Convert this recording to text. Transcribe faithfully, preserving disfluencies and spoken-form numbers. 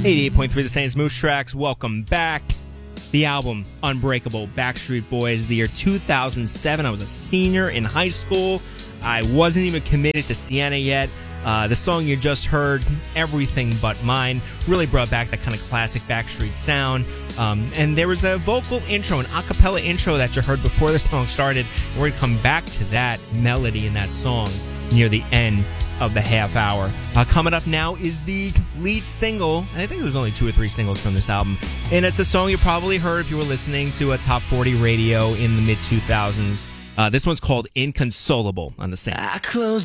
eighty-eight point three The Saints Moose Tracks. Welcome back. The album, Unbreakable, Backstreet Boys, the year two thousand seven. I was a senior in high school. I wasn't even committed to Sienna yet. Uh, the song you just heard, Everything But Mine, really brought back that kind of classic Backstreet sound. Um, and there was a vocal intro, an a cappella intro that you heard before the song started. And we're going to come back to that melody in that song near the end of the half hour. Uh, coming up now is the lead single, and I think there's only two or three singles from this album, and it's a song you probably heard if you were listening to a top forty radio in the mid two thousands. Uh, this one's called Inconsolable on the Saints. I close